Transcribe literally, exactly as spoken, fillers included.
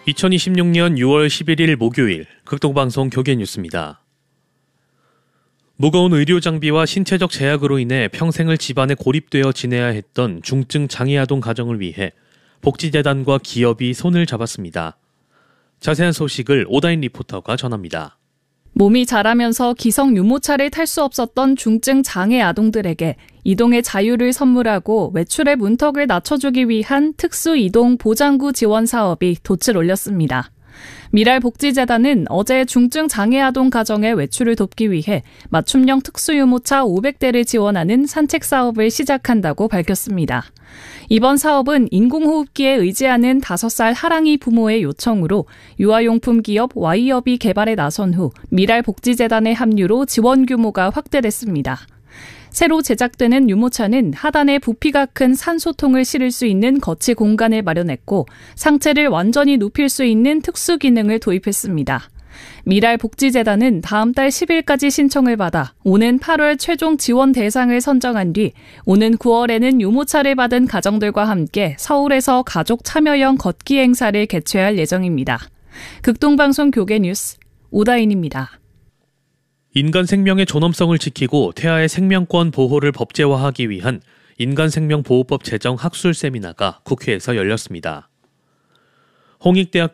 이천이십육 년 유월 십일일 목요일 극동방송 교계뉴스입니다. 무거운 의료 장비와 신체적 제약으로 인해 평생을 집안에 고립되어 지내야 했던 중증 장애아동 가정을 위해 복지재단과 기업이 손을 잡았습니다. 자세한 소식을 오다인 리포터가 전합니다. 몸이 자라면서 기성 유모차를 탈 수 없었던 중증 장애 아동들에게 이동의 자유를 선물하고 외출의 문턱을 낮춰주기 위한 특수 이동 보장구 지원 사업이 돛을 올렸습니다. 미랄복지재단은 어제 중증 장애 아동 가정의 외출을 돕기 위해 맞춤형 특수 유모차 오백 대를 지원하는 산책 사업을 시작한다고 밝혔습니다. 이번 사업은 인공호흡기에 의지하는 다섯 살 하랑이 부모의 요청으로 유아용품 기업 Y업이 개발에 나선 후 미랄복지재단의 합류로 지원 규모가 확대됐습니다. 새로 제작되는 유모차는 하단에 부피가 큰 산소통을 실을 수 있는 거치 공간을 마련했고 상체를 완전히 눕힐 수 있는 특수 기능을 도입했습니다. 미랄복지재단은 다음 달 십 일까지 신청을 받아 오는 팔월 최종 지원 대상을 선정한 뒤 오는 구월에는 유모차를 받은 가정들과 함께 서울에서 가족 참여형 걷기 행사를 개최할 예정입니다. 극동방송 교계뉴스 오다인입니다. 인간 생명의 존엄성을 지키고 태아의 생명권 보호를 법제화하기 위한 인간생명보호법 제정 학술 세미나가 국회에서 열렸습니다. 홍익대학교